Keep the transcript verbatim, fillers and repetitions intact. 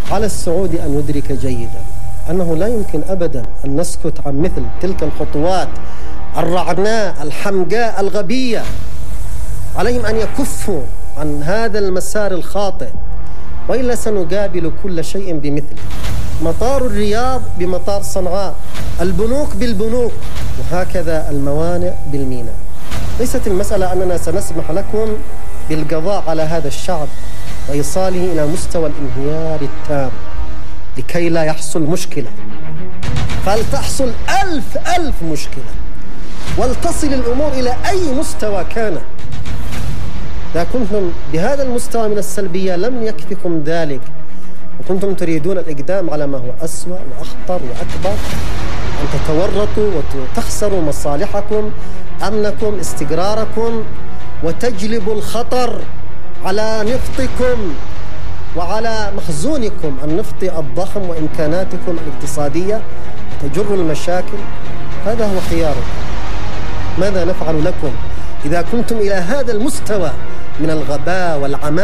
على السعودي أن يدرك جيدا أنه لا يمكن أبدا أن نسكت عن مثل تلك الخطوات الرعناء الحمقاء الغبية. عليهم أن يكفوا عن هذا المسار الخاطئ، وإلا سنقابل كل شيء بمثله. مطار الرياض بمطار صنعاء، البنوك بالبنوك، وهكذا الموانئ بالميناء. ليست المسألة أننا سنسمح لكم بالقضاء على هذا الشعب وإيصاله إلى مستوى الانهيار التام لكي لا يحصل مشكلة، فلتحصل ألف ألف مشكلة ولتصل الأمور إلى أي مستوى كان. إذا كنتم بهذا المستوى من السلبية لم يكفكم ذلك وكنتم تريدون الإقدام على ما هو أسوأ وأخطر وأكبر، أن تتورطوا وتخسروا مصالحكم، أمنكم، استقراركم، وتجلبوا الخطر على نفطكم وعلى مخزونكم النفطي الضخم وإمكاناتكم الاقتصادية، وتجروا المشاكل. هذا هو خياركم. ماذا نفعل لكم إذا كنتم إلى هذا المستوى من الغباء والعمى؟